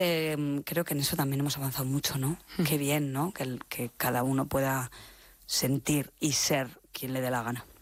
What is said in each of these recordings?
Creo que en eso también hemos avanzado mucho, ¿no? Qué bien, ¿no? Que cada uno pueda sentir y ser quien le dé la gana.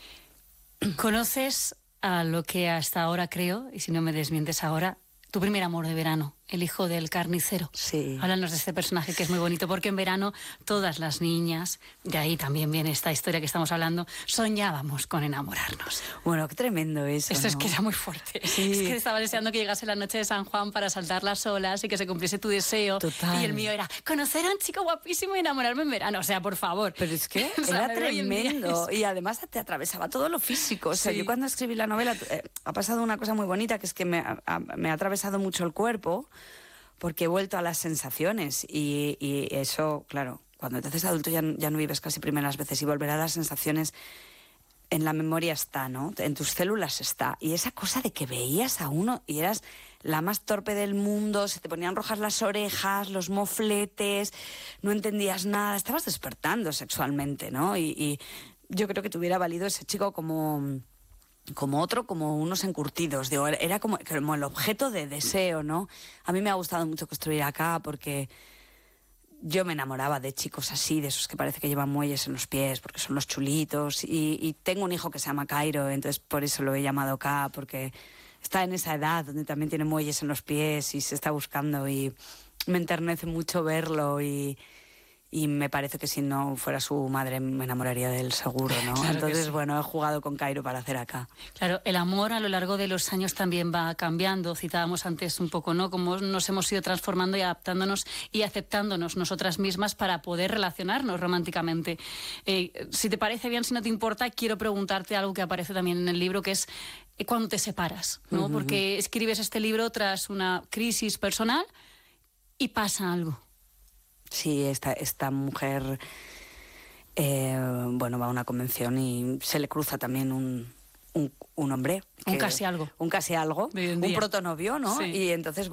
¿Conoces a lo que hasta ahora creo, y si no me desmientes ahora, tu primer amor de verano, el hijo del carnicero? Sí. Háblanos de este personaje que es muy bonito, porque en verano todas las niñas, de ahí también viene esta historia que estamos hablando, soñábamos con enamorarnos. Bueno, qué tremendo eso, Esto ¿no? es que era muy fuerte. Sí. Es que estaba deseando que llegase la noche de San Juan para saltar las olas y que se cumpliese tu deseo. Total. Y el mío era conocer a un chico guapísimo y enamorarme en verano. O sea, por favor. Pero es que O sea, era me veo hoy en día tremendo. Y además te atravesaba todo lo físico. O sea, Sí. yo cuando escribí la novela ha pasado una cosa muy bonita, que es que me ha atravesado mucho el cuerpo, porque he vuelto a las sensaciones. Y eso, claro, cuando te haces adulto ya no vives casi primeras veces, y volver a las sensaciones en la memoria está, ¿no? En tus células está. Y esa cosa de que veías a uno y eras la más torpe del mundo, se te ponían rojas las orejas, los mofletes, no entendías nada, estabas despertando sexualmente, ¿no? Y yo creo que te hubiera valido ese chico como otro, como unos encurtidos. Digo, era como el objeto de deseo, ¿no? A mí me ha gustado mucho construir acá porque yo me enamoraba de chicos así, de esos que parece que llevan muelles en los pies, porque son los chulitos. Y tengo un hijo que se llama Cairo, entonces por eso lo he llamado K, porque está en esa edad donde también tiene muelles en los pies y se está buscando, y me enternece mucho verlo, y me parece que si no fuera su madre me enamoraría de él seguro, ¿no? Claro. Entonces, sí. Bueno, he jugado con Cairo para hacer acá. Claro, el amor a lo largo de los años también va cambiando. Citábamos antes un poco, ¿no? Cómo nos hemos ido transformando y adaptándonos y aceptándonos nosotras mismas para poder relacionarnos románticamente. Si te parece bien, si no te importa, quiero preguntarte algo que aparece también en el libro, que es cuando te separas, ¿no? Porque escribes este libro tras una crisis personal y pasa algo. Sí, esta mujer, va a una convención y se le cruza también un hombre. Un casi algo. Un casi algo, un protonovio, ¿no? Sí. Y entonces,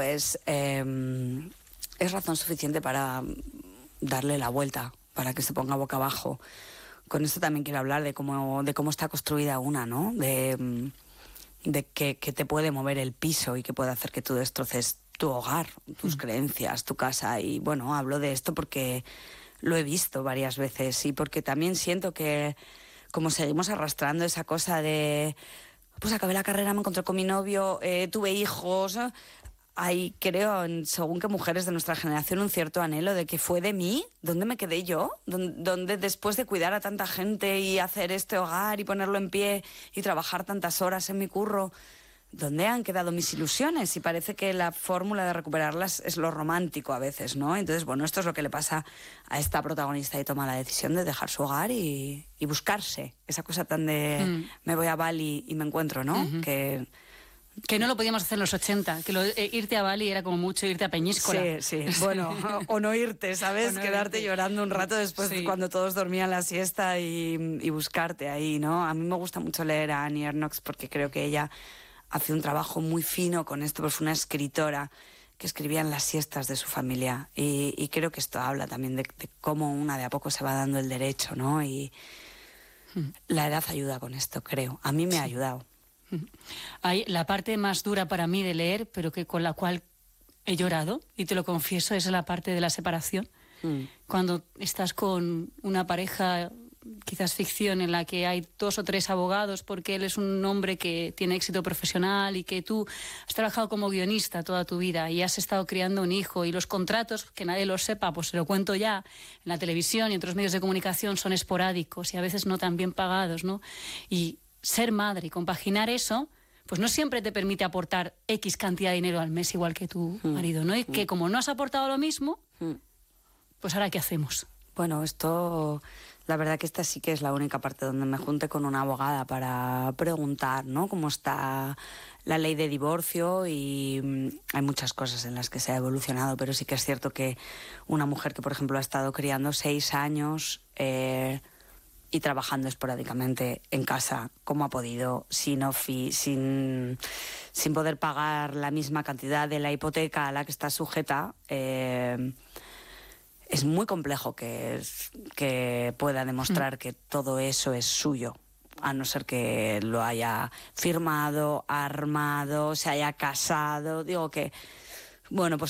es razón suficiente para darle la vuelta, para que se ponga boca abajo. Con esto también quiero hablar de cómo está construida una, ¿no? De que te puede mover el piso y que puede hacer que tú destroces tu hogar, tus creencias, tu casa. Y bueno, hablo de esto porque lo he visto varias veces, y porque también siento que como seguimos arrastrando esa cosa de pues acabé la carrera, me encontré con mi novio, tuve hijos, hay, creo, según qué mujeres de nuestra generación, un cierto anhelo de que fue de mí, ¿dónde me quedé yo? ¿Dónde después de cuidar a tanta gente y hacer este hogar y ponerlo en pie y trabajar tantas horas en mi curro, ¿dónde han quedado mis ilusiones? Y parece que la fórmula de recuperarlas es lo romántico a veces, ¿no? Entonces, bueno, esto es lo que le pasa a esta protagonista, y toma la decisión de dejar su hogar y buscarse. Esa cosa tan de me voy a Bali y me encuentro, ¿no? Que no lo podíamos hacer en los 80, que irte a Bali era como mucho irte a Peñíscola. Sí. Bueno, o no irte, ¿sabes? No quedarte irte. llorando un rato después de cuando todos dormían la siesta, y buscarte ahí, ¿no? A mí me gusta mucho leer a Annie Ernaux porque creo que ella hace un trabajo muy fino con esto, pues fue una escritora que escribía en las siestas de su familia, y creo que esto habla también de cómo una de a poco se va dando el derecho, ¿no? Y la edad ayuda con esto, creo. A mí me ha ayudado. Hay la parte más dura para mí de leer, pero que con la cual he llorado, y te lo confieso, es la parte de la separación. Cuando estás con una pareja, quizás ficción, en la que hay 2 o 3 abogados, porque él es un hombre que tiene éxito profesional y que tú has trabajado como guionista toda tu vida y has estado criando un hijo, y los contratos, que nadie los sepa, pues se lo cuento ya, en la televisión y en otros medios de comunicación son esporádicos y a veces no tan bien pagados, ¿no? Y ser madre y compaginar eso, pues no siempre te permite aportar X cantidad de dinero al mes igual que tu marido, ¿no? Y que como no has aportado lo mismo, pues ahora ¿qué hacemos? Bueno, esto, la verdad que esta sí que es la única parte donde me junté con una abogada para preguntar, ¿no?, cómo está la ley de divorcio, y hay muchas cosas en las que se ha evolucionado, pero sí que es cierto que una mujer que, por ejemplo, ha estado criando 6 años y trabajando esporádicamente en casa, como ha podido, sin poder pagar la misma cantidad de la hipoteca a la que está sujeta, es muy complejo que pueda demostrar que todo eso es suyo, a no ser que lo haya firmado, armado, se haya casado. Digo que Bueno, pues